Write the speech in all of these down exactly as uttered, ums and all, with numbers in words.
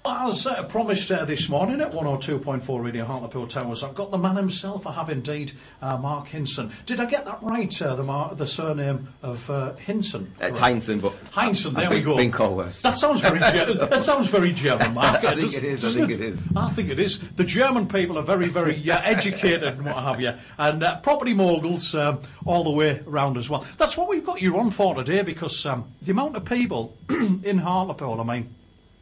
As uh, promised uh, this morning at one oh two point four Radio Hartlepool Towers, I've got the man himself. I have indeed, uh, Mark Hinson. Did I get that right, uh, the mar- the surname of uh, Hinson? It's right. Heinzen, but... Heinzen, there we we go. Been called worse. That sounds very German. That sounds very German, Mark. I think it is, I think it is. I think it is. The German people are very, very uh, educated and what have you. And uh, property moguls um, all the way around as well. That's what we've got you on for today, because um, the amount of people in Hartlepool, I mean...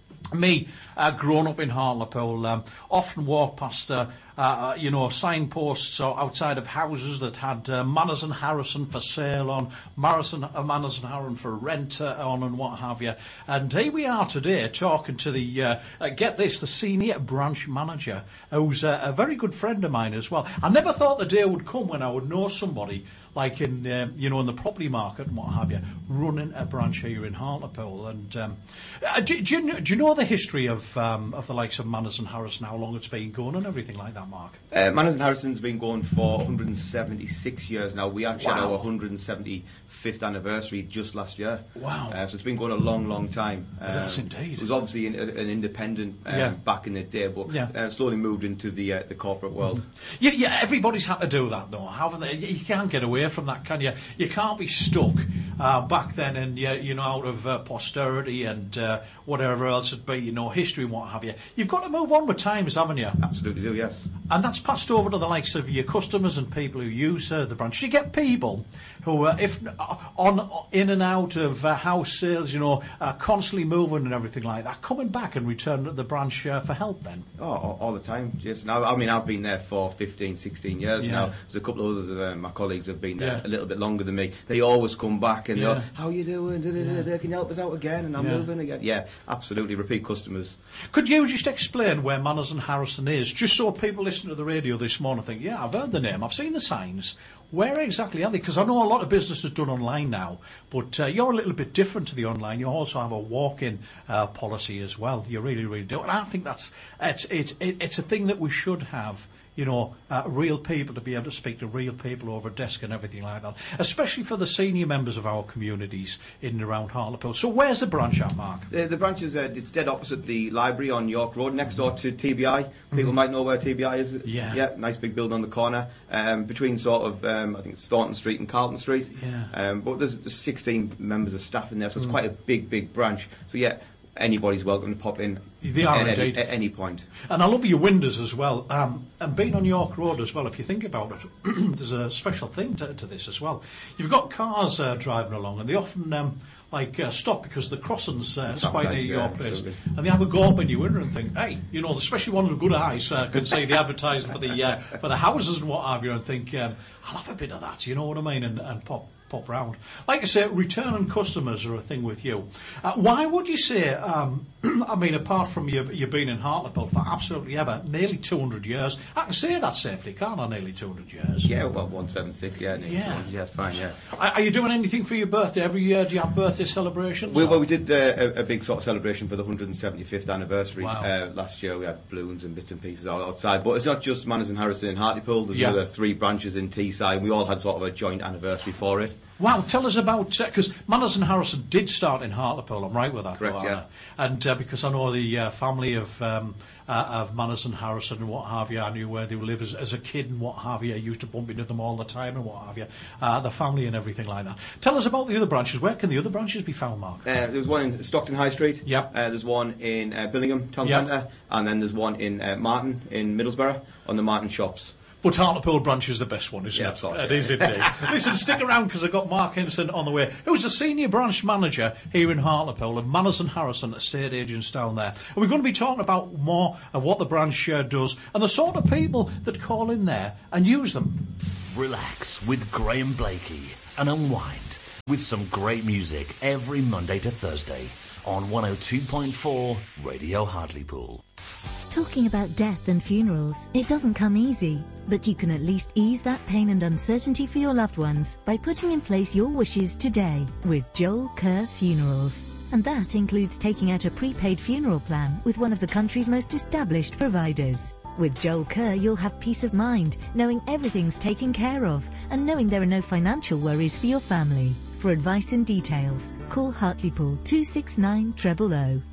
Me, uh, grown up in Hartlepool, um, often walk past, uh, uh, you know, signposts or outside of houses that had uh, Manners and Harrison for sale on, Morrison, uh, Manners and Harrison for rent uh, on, and what have you. And here we are today talking to the, uh, uh, get this, the senior branch manager, who's uh, a very good friend of mine as well. I never thought the day would come when I would know somebody like in, um, you know, in the property market and what have you, running a branch here in Hartlepool. And um, uh, do, do, you, do you know the history of um, of the likes of Manners and Harrison, how long it's been going and everything like that, Mark? Uh, Manners and Harrison's been going for one hundred seventy-six years now. We actually Wow. had our one hundred seventy-fifth anniversary just last year. Wow. Uh, so it's been going a long, long time. Um, Yes, indeed. It was obviously an, an independent um, Yeah. back in the day, but Yeah. uh, slowly moved into the uh, the corporate world. Yeah, yeah, everybody's had to do that, though, haven't they? You you can't get away from that, can you? You can't be stuck uh, back then and, you, you know, out of uh, posterity and uh, whatever else it be, you know, history and what have you. You've got to move on with times, haven't you? Absolutely do, yes. And that's passed over to the likes of your customers and people who use uh, the branch. You get people who, uh, if uh, on in and out of uh, house sales, you know, uh, constantly moving and everything like that, coming back and returning to the branch uh, for help then? Oh, all, all the time, Jason. I, I mean, I've been there for fifteen, sixteen years Yeah. now. There's a couple of other uh, my colleagues have been there Yeah. a little bit longer than me. They always come back and Yeah. they're, how you doing? Da, da, da, da. Can you help us out again? And I'm Yeah. moving again. Yeah, absolutely. Repeat customers. Could you just explain where Manners and Harrison is, just so people listening to the radio this morning think, yeah, I've heard the name, I've seen the signs. Where exactly are they? Because I know a lot of business is done online now, but uh, you're a little bit different to the online. You also have a walk-in uh, policy as well. You really, really do. And I think that's it's it's it's a thing that we should have. You know, uh, real people, to be able to speak to real people over a desk and everything like that, especially for the senior members of our communities in and around Hartlepool. So where's the branch at, Mark? The, the branch is uh, it's dead opposite the library on York Road, next door to T B I. People Mhm. might know where T B I is. Yeah. Yeah, nice big building on the corner. Um, between sort of, um, I think it's Staunton Street and Carlton Street. Yeah. Um, but there's, there's sixteen members of staff in there, so it's Mm. quite a big, big branch. So yeah, anybody's welcome to pop in. They are at, any, indeed. at any point. And I love your windows as well. Um, and being on York Road as well, if you think about it, there's a special thing to, to this as well. You've got cars uh, driving along, and they often um, like uh, stop because the crossing's uh, Stop quite near lights, your yeah, place, absolutely. and they have a go up in your window and think, hey, you know, especially ones with good eyes uh, can see the advertising for the uh, for the houses and what have you, and think, um, I'll have a bit of that. You know what I mean? And, and pop. pop round. Like I say, returning customers are a thing with you. Uh, why would you say, um, I mean, apart from you, you being in Hartlepool for absolutely ever, nearly two hundred years, I can say that safely, can't I, nearly two hundred years? Yeah, well, one seventy-six, yeah, nearly Yeah. two hundred, yeah, it's fine, yeah. Are, are you doing anything for your birthday every year? Do you have birthday celebrations? We, or- well, we did uh, a, a big sort of celebration for the one hundred seventy-fifth anniversary. Wow. Uh, last year we had balloons and bits and pieces out- outside. But it's not just Manners and Harrison in Hartlepool. There's Yeah. other three branches in Teesside. We all had sort of a joint anniversary for it. Wow, tell us about, because Manners and Harrison did start in Hartlepool, I'm right with that, Correct, though, yeah. aren't I? And uh, because I know the uh, family of um, uh, of Manners and Harrison and what have you, I knew where they lived as, as a kid and what have you, I used to bump into them all the time and what have you, uh, the family and everything like that. Tell us about the other branches. Where can the other branches be found, Mark? Uh, there's one in Stockton High Street. Yep. Uh, there's one in uh, Billingham Town Yep. Centre. And then there's one in uh, Martin, in Middlesbrough, on the Martin Shops. But Hartlepool branch is the best one, isn't Yeah, it? of course, It yeah. is indeed. Listen, stick around because I've got Mark Hinson on the way, who's the senior branch manager here in Hartlepool and Manners and Harrison estate agents down there. And we're going to be talking about more of what the branch uh, does and the sort of people that call in there and use them. Relax with Graham Blakey and unwind with some great music every Monday to Thursday on one oh two point four Radio Hartlepool. Talking about death and funerals, it doesn't come easy, but you can at least ease that pain and uncertainty for your loved ones by putting in place your wishes today with Joel Kerr Funerals. And that includes taking out a prepaid funeral plan with one of the country's most established providers. With Joel Kerr, you'll have peace of mind, knowing everything's taken care of, and knowing there are no financial worries for your family. For advice and details, call Hartlepool two six nine zero zero zero.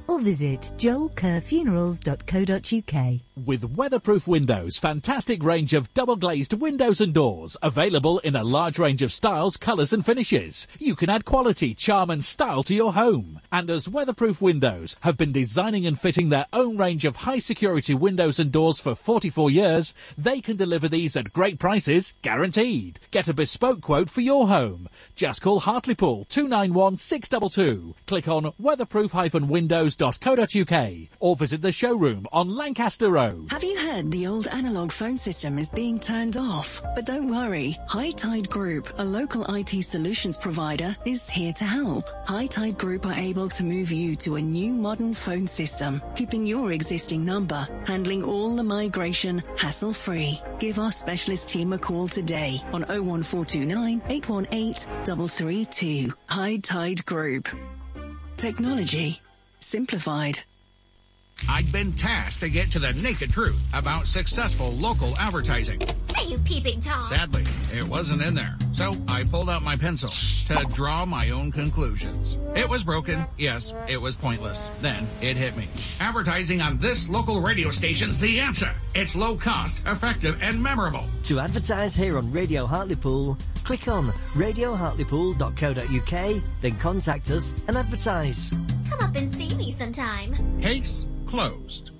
or visit joel kerr funerals dot co dot uk. With Weatherproof Windows, fantastic range of double-glazed windows and doors, available in a large range of styles, colours and finishes. You can add quality, charm and style to your home. And as Weatherproof Windows have been designing and fitting their own range of high-security windows and doors for forty-four years, they can deliver these at great prices, guaranteed. Get a bespoke quote for your home. Just call Hartlepool two nine one six two two. Click on weatherproof dash windows dot co dot uk or visit the showroom on Lancaster Road. Have you heard the old analogue phone system is being turned off? But don't worry, High Tide Group, a local I T solutions provider, is here to help. High Tide Group are able to move you to a new modern phone system, keeping your existing number, handling all the migration hassle-free. Give our specialist team a call today on oh one four two nine, eight one eight, three three two. High Tide Group. Technology simplified. I'd been tasked to get to the naked truth about successful local advertising. Hey, you peeping Tom. Sadly, it wasn't in there. So I pulled out my pencil to draw my own conclusions. It was broken. Yes, it was pointless. Then it hit me. Advertising on this local radio station's the answer. It's low cost, effective, and memorable. To advertise here on Radio Hartlepool, click on radio hartlepool dot co dot uk, then contact us and advertise. Come up and see me sometime. Case closed.